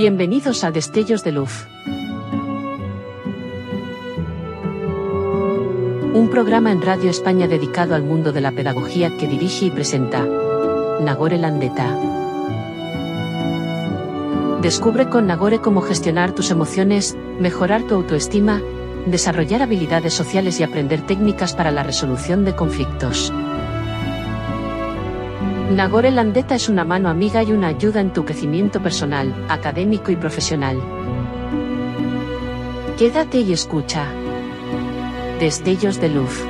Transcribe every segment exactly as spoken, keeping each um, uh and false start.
Bienvenidos a Destellos de Luz. Un programa en Radio España dedicado al mundo de la pedagogía que dirige y presenta Nagore Landeta. Descubre con Nagore cómo gestionar tus emociones, mejorar tu autoestima, desarrollar habilidades sociales y aprender técnicas para la resolución de conflictos. Nagore Landeta es una mano amiga y una ayuda en tu crecimiento personal, académico y profesional. Quédate y escucha. Destellos de Luz.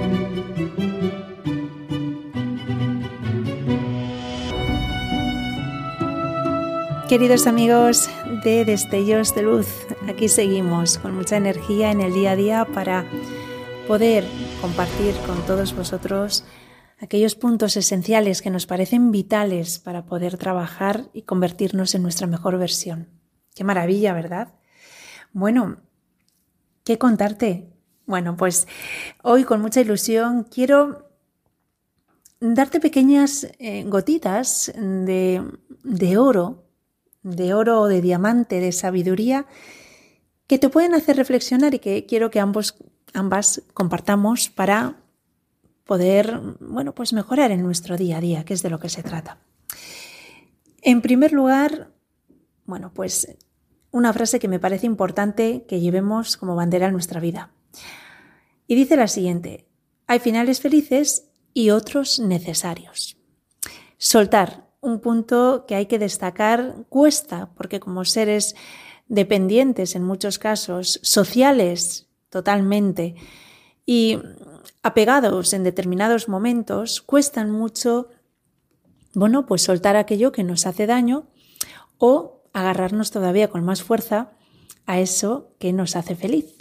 Queridos amigos de Destellos de Luz, aquí seguimos con mucha energía en el día a día para poder compartir con todos vosotros aquellos puntos esenciales que nos parecen vitales para poder trabajar y convertirnos en nuestra mejor versión. ¡Qué maravilla!, ¿verdad? Bueno, ¿qué contarte? Bueno, pues hoy con mucha ilusión quiero darte pequeñas eh, gotitas de, de oro, de oro o de diamante, de sabiduría, que te pueden hacer reflexionar y que quiero que ambos, ambas compartamos para poder, bueno, pues mejorar en nuestro día a día, que es de lo que se trata. En primer lugar, bueno, pues una frase que me parece importante que llevemos como bandera en nuestra vida. Y dice la siguiente: hay finales felices y otros necesarios. Soltar, un punto que hay que destacar, cuesta, porque como seres dependientes en muchos casos, sociales totalmente, y apegados en determinados momentos, cuestan mucho, bueno, pues soltar aquello que nos hace daño o agarrarnos todavía con más fuerza a eso que nos hace feliz.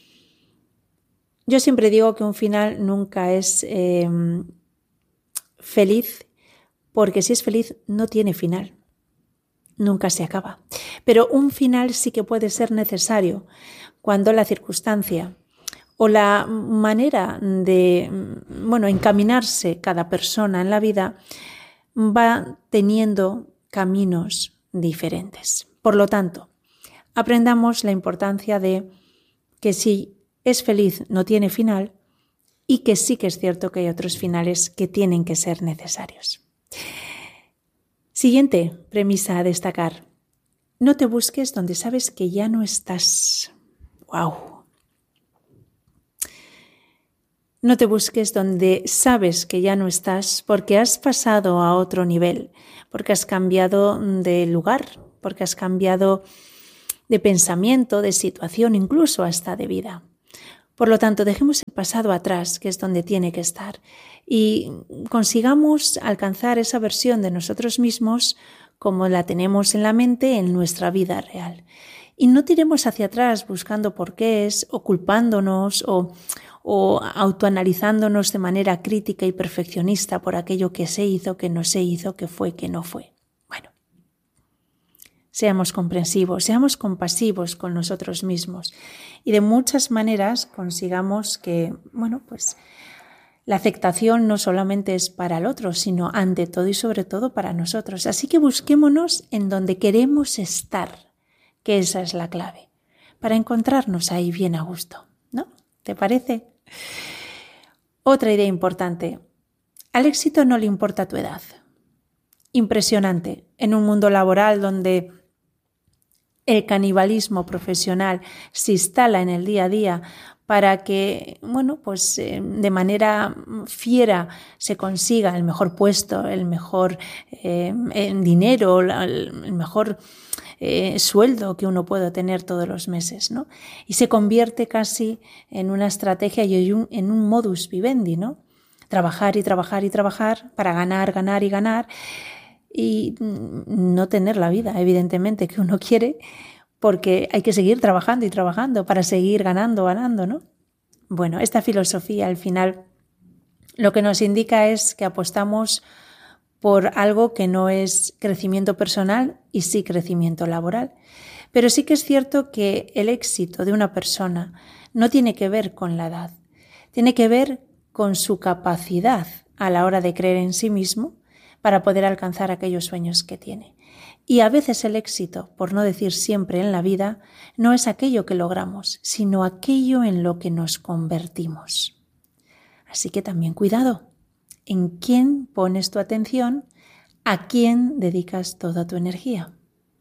Yo siempre digo que un final nunca es eh, feliz, porque si es feliz no tiene final, nunca se acaba. Pero un final sí que puede ser necesario cuando la circunstancia o la manera de, bueno, encaminarse cada persona en la vida va teniendo caminos diferentes. Por lo tanto, aprendamos la importancia de que si es feliz no tiene final y que sí que es cierto que hay otros finales que tienen que ser necesarios. Siguiente premisa a destacar: no te busques donde sabes que ya no estás. ¡Wow! No te busques donde sabes que ya no estás porque has pasado a otro nivel, porque has cambiado de lugar, porque has cambiado de pensamiento, de situación, incluso hasta de vida. Por lo tanto, dejemos el pasado atrás, que es donde tiene que estar, y consigamos alcanzar esa versión de nosotros mismos como la tenemos en la mente en nuestra vida real. Y no tiremos hacia atrás buscando porqués o culpándonos o, o autoanalizándonos de manera crítica y perfeccionista por aquello que se hizo, que no se hizo, que fue, que no fue. Bueno, seamos comprensivos, seamos compasivos con nosotros mismos y de muchas maneras consigamos que, bueno, pues la aceptación no solamente es para el otro, sino ante todo y sobre todo para nosotros. Así que busquémonos en donde queremos estar, que esa es la clave, para encontrarnos ahí bien a gusto, ¿no? ¿Te parece? Otra idea importante: al éxito no le importa tu edad. Impresionante, en un mundo laboral donde el canibalismo profesional se instala en el día a día para que, bueno, pues eh, de manera fiera se consiga el mejor puesto, el mejor eh, el dinero, el mejor eh, sueldo que uno pueda tener todos los meses, ¿no? Y se convierte casi en una estrategia y un, en un modus vivendi, ¿no? Trabajar y trabajar y trabajar para ganar, ganar y ganar y no tener la vida, evidentemente, que uno quiere, porque hay que seguir trabajando y trabajando para seguir ganando, ganando, ¿no? Bueno, esta filosofía al final lo que nos indica es que apostamos por algo que no es crecimiento personal y sí crecimiento laboral. Pero sí que es cierto que el éxito de una persona no tiene que ver con la edad, tiene que ver con su capacidad a la hora de creer en sí mismo para poder alcanzar aquellos sueños que tiene. Y a veces el éxito, por no decir siempre en la vida, no es aquello que logramos, sino aquello en lo que nos convertimos. Así que también cuidado, en quién pones tu atención, a quién dedicas toda tu energía.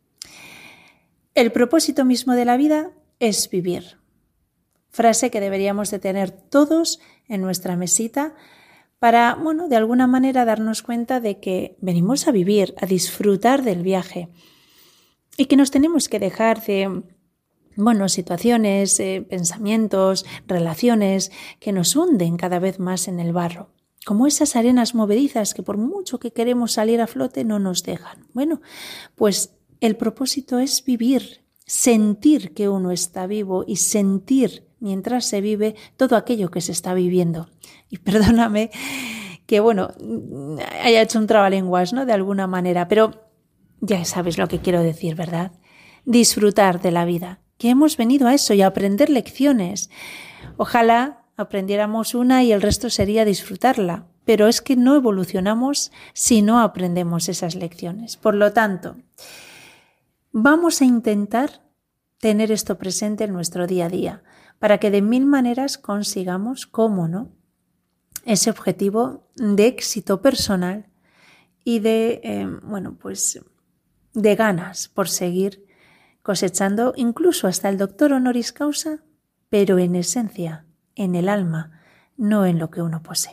El propósito mismo de la vida es vivir. Frase que deberíamos de tener todos en nuestra mesita para, bueno, de alguna manera darnos cuenta de que venimos a vivir, a disfrutar del viaje y que nos tenemos que dejar de, bueno, situaciones, eh, pensamientos, relaciones que nos hunden cada vez más en el barro, como esas arenas movedizas que por mucho que queremos salir a flote no nos dejan. Bueno, pues el propósito es vivir, sentir que uno está vivo y sentir mientras se vive todo aquello que se está viviendo. Y perdóname que, bueno, haya hecho un trabalenguas, ¿no? De alguna manera, pero ya sabes lo que quiero decir, ¿verdad? Disfrutar de la vida, que hemos venido a eso y a aprender lecciones. Ojalá aprendiéramos una y el resto sería disfrutarla, pero es que no evolucionamos si no aprendemos esas lecciones. Por lo tanto, vamos a intentar tener esto presente en nuestro día a día, para que de mil maneras consigamos, cómo no, ese objetivo de éxito personal y de, eh, bueno, pues de ganas por seguir cosechando incluso hasta el doctor honoris causa, pero en esencia, en el alma, no en lo que uno posee.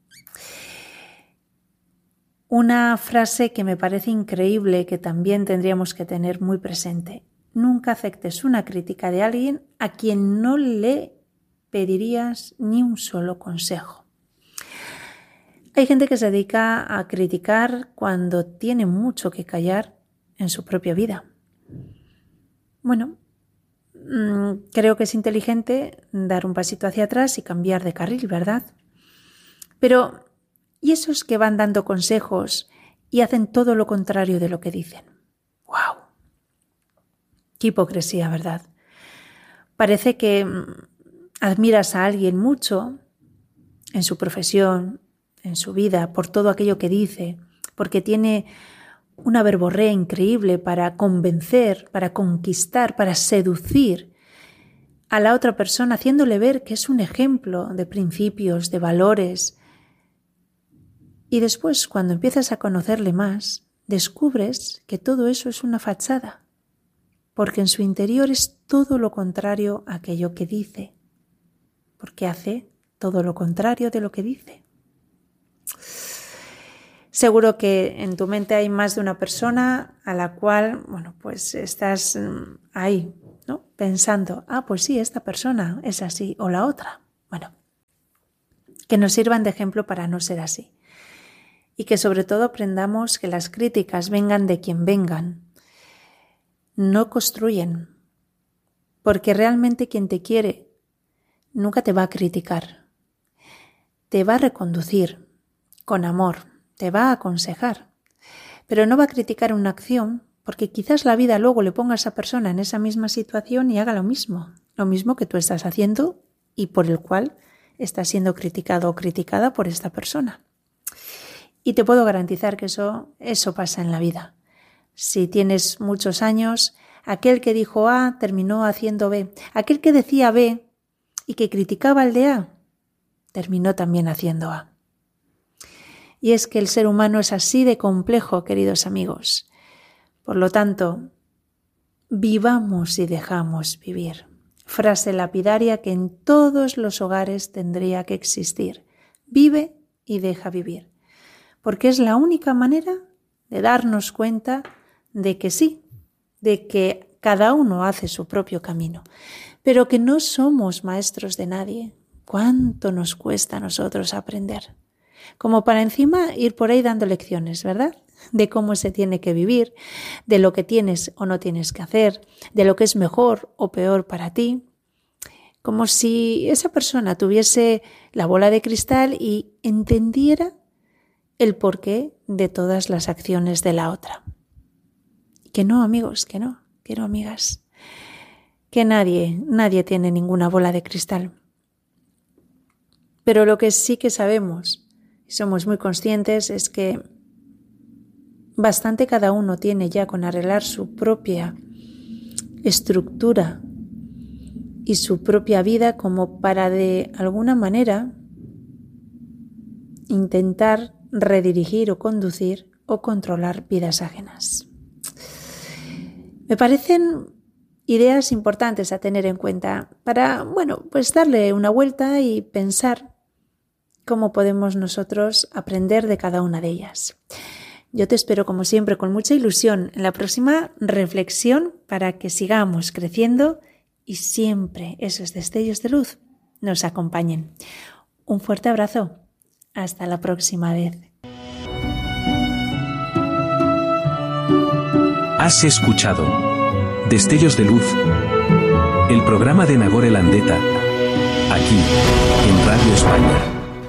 Una frase que me parece increíble que también tendríamos que tener muy presente. Nunca aceptes una crítica de alguien a quien no le pedirías ni un solo consejo. Hay gente que se dedica a criticar cuando tiene mucho que callar en su propia vida. Bueno, creo que es inteligente dar un pasito hacia atrás y cambiar de carril, ¿verdad? Pero, ¿y esos que van dando consejos y hacen todo lo contrario de lo que dicen? ¡Wow! Qué hipocresía, ¿verdad? Parece que admiras a alguien mucho en su profesión, en su vida, por todo aquello que dice, porque tiene una verborrea increíble para convencer, para conquistar, para seducir a la otra persona, haciéndole ver que es un ejemplo de principios, de valores. Y después, cuando empiezas a conocerle más, descubres que todo eso es una fachada, porque en su interior es todo lo contrario a aquello que dice, porque hace todo lo contrario de lo que dice. Seguro que en tu mente hay más de una persona a la cual, bueno, pues estás ahí, ¿no? Pensando, ah, pues sí, esta persona es así, o la otra. Bueno, que nos sirvan de ejemplo para no ser así. Y que sobre todo aprendamos que las críticas vengan de quien vengan, no construyen, porque realmente quien te quiere nunca te va a criticar, te va a reconducir con amor, te va a aconsejar, pero no va a criticar una acción porque quizás la vida luego le ponga a esa persona en esa misma situación y haga lo mismo, lo mismo que tú estás haciendo y por el cual estás siendo criticado o criticada por esta persona. Y te puedo garantizar que eso, eso pasa en la vida. Si tienes muchos años, aquel que dijo A terminó haciendo B. Aquel que decía B y que criticaba al de A, terminó también haciendo A. Y es que el ser humano es así de complejo, queridos amigos. Por lo tanto, vivamos y dejamos vivir. Frase lapidaria que en todos los hogares tendría que existir. Vive y deja vivir. Porque es la única manera de darnos cuenta de que sí, de que cada uno hace su propio camino, pero que no somos maestros de nadie. ¿Cuánto nos cuesta a nosotros aprender? Como para encima ir por ahí dando lecciones, ¿verdad? De cómo se tiene que vivir, de lo que tienes o no tienes que hacer, de lo que es mejor o peor para ti. Como si esa persona tuviese la bola de cristal y entendiera el porqué de todas las acciones de la otra. Que no, amigos, que no, que no, amigas. Que nadie, nadie tiene ninguna bola de cristal. Pero lo que sí que sabemos y somos muy conscientes es que bastante cada uno tiene ya con arreglar su propia estructura y su propia vida como para de alguna manera intentar redirigir o conducir o controlar vidas ajenas. Me parecen ideas importantes a tener en cuenta para, bueno, pues darle una vuelta y pensar cómo podemos nosotros aprender de cada una de ellas. Yo te espero, como siempre, con mucha ilusión en la próxima reflexión para que sigamos creciendo y siempre esos destellos de luz nos acompañen. Un fuerte abrazo. Hasta la próxima vez. Has escuchado Destellos de Luz, el programa de Nagore Landeta, aquí, en Radio España.